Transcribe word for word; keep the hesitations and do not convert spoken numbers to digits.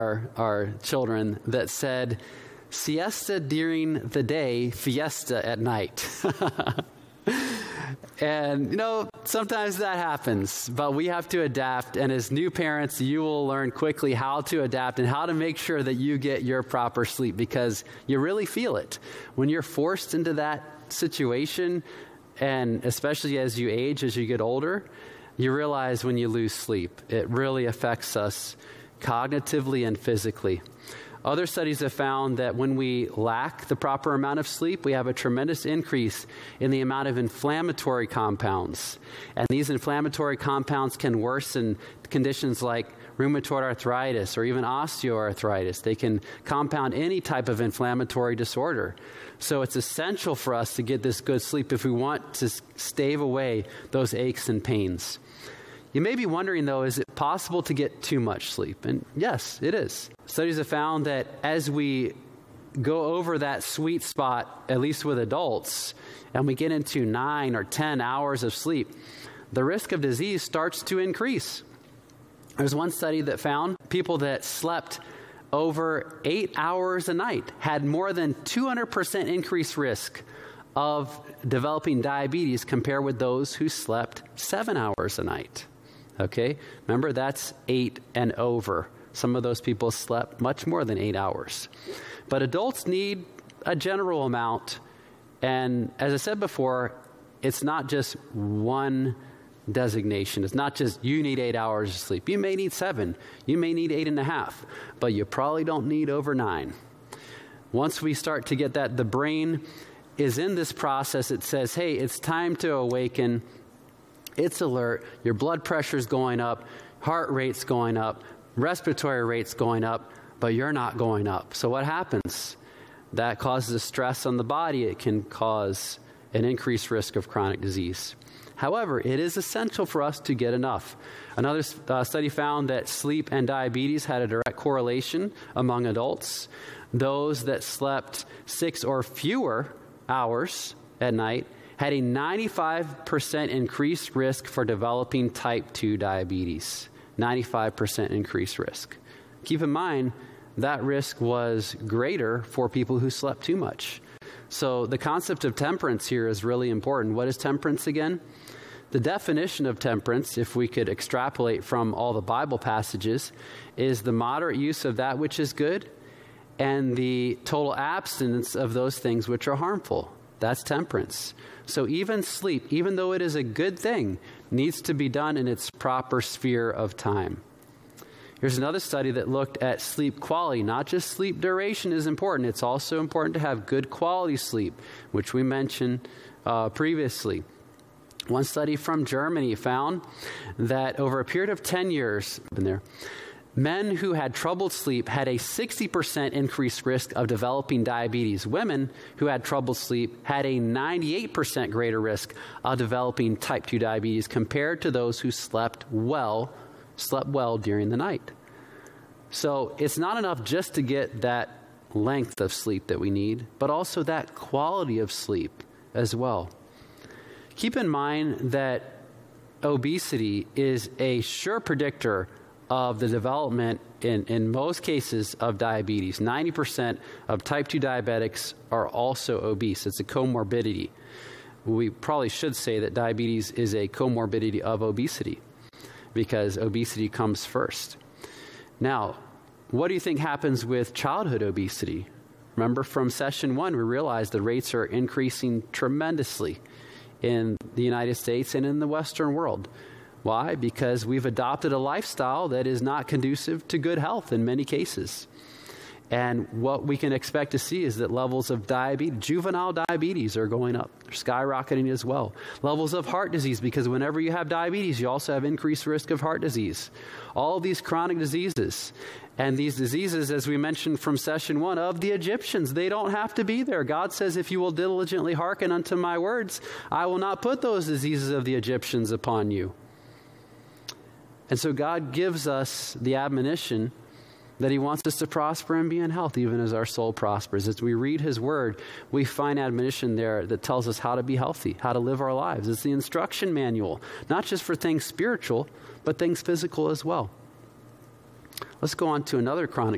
our, our children that said, siesta during the day, fiesta at night. And, you know, sometimes that happens, but we have to adapt. And as new parents, you will learn quickly how to adapt and how to make sure that you get your proper sleep, because you really feel it. When you're forced into that situation, and especially as you age, as you get older, you realize when you lose sleep, it really affects us cognitively and physically. Other studies have found that when we lack the proper amount of sleep, we have a tremendous increase in the amount of inflammatory compounds. And these inflammatory compounds can worsen conditions like rheumatoid arthritis or even osteoarthritis. They can compound any type of inflammatory disorder. So it's essential for us to get this good sleep if we want to stave away those aches and pains. You may be wondering, though, is it possible to get too much sleep? And yes, it is. Studies have found that as we go over that sweet spot, at least with adults, and we get into nine or ten hours of sleep, the risk of disease starts to increase. There's one study that found people that slept over eight hours a night had more than two hundred percent increased risk of developing diabetes compared with those who slept seven hours a night. Okay? Remember, that's eight and over. Some of those people slept much more than eight hours. But adults need a general amount. And as I said before, it's not just one designation. It's not just you need eight hours of sleep. You may need seven. You may need eight and a half. But you probably don't need over nine. Once we start to get that, the brain is in this process. It says, hey, it's time to awaken. It's alert, your blood pressure's going up, heart rate's going up, respiratory rate's going up, but you're not going up. So what happens? That causes a stress on the body. It can cause an increased risk of chronic disease. However, it is essential for us to get enough. Another uh, study found that sleep and diabetes had a direct correlation among adults. Those that slept six or fewer hours at night had a ninety-five percent increased risk for developing type two diabetes. ninety-five percent increased risk. Keep in mind, that risk was greater for people who slept too much. So the concept of temperance here is really important. What is temperance again? The definition of temperance, if we could extrapolate from all the Bible passages, is the moderate use of that which is good and the total abstinence of those things which are harmful. That's temperance. So even sleep, even though it is a good thing, needs to be done in its proper sphere of time. Here's another study that looked at sleep quality. Not just sleep duration is important. It's also important to have good quality sleep, which we mentioned uh, previously. One study from Germany found that over a period of ten years, been there, men who had troubled sleep had a sixty percent increased risk of developing diabetes. Women who had troubled sleep had a ninety-eight percent greater risk of developing type two diabetes compared to those who slept well, slept well during the night. So it's not enough just to get that length of sleep that we need, but also that quality of sleep as well. Keep in mind that obesity is a sure predictor of the development, in, in most cases, of diabetes. ninety percent of type two diabetics are also obese. It's a comorbidity. We probably should say that diabetes is a comorbidity of obesity because obesity comes first. Now, what do you think happens with childhood obesity? Remember from session one, we realized the rates are increasing tremendously in the United States and in the Western world. Why? Because we've adopted a lifestyle that is not conducive to good health in many cases. And what we can expect to see is that levels of diabetes, juvenile diabetes are going up. They're skyrocketing as well. Levels of heart disease, because whenever you have diabetes, you also have increased risk of heart disease. All of these chronic diseases. And these diseases, as we mentioned from session one, of the Egyptians, they don't have to be there. God says, if you will diligently hearken unto my words, I will not put those diseases of the Egyptians upon you. And so God gives us the admonition that he wants us to prosper and be in health, even as our soul prospers. As we read his word, we find admonition there that tells us how to be healthy, how to live our lives. It's the instruction manual, not just for things spiritual, but things physical as well. Let's go on to another chronic